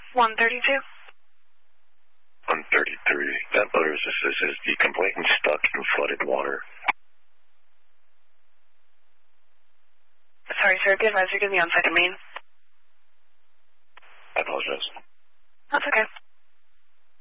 132. 133. That motor is the complainant stuck in flooded water. Sorry, sir. Be advised you're going to be on second main. I apologize. That's okay.